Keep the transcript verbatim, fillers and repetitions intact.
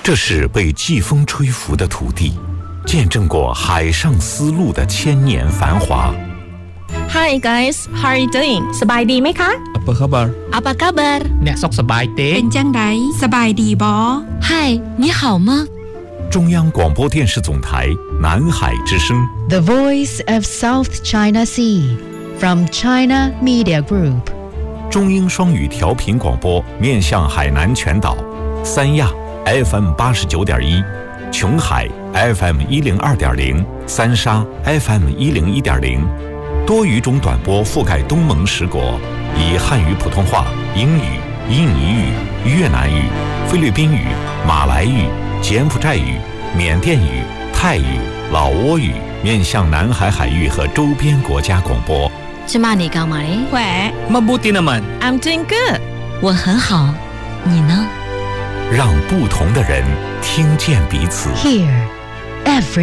这是被季风吹拂的土地，见证过海上丝路的千年繁华。 Hi guys, how are you doing? สบายดีไหมคะ Apa khabar? Apa kabar? អ្នកសុខសប្បាយទេเป็นจังไดสบายดีบอ Hi, 你好吗？ 中央广播电视总台南海之声 The Voice of South China Sea from China Media Group 中英双语调频广播面向海南全岛，三亚 F M 八十九点一，琼海 F M 一零二点零，三沙 F M 一零一点零，多语种短波覆盖东盟十国，以汉语、普通话、英语、印尼语、越南语、菲律宾语、马来语、柬埔寨语、缅甸语、泰语、老挝语面向南海海域和周边国家广播。 芝麻你干嘛嘞？ แหว Mabuti naman. I'm doing good. 我很好，你呢？ 让不同的人听见彼此。 Here, every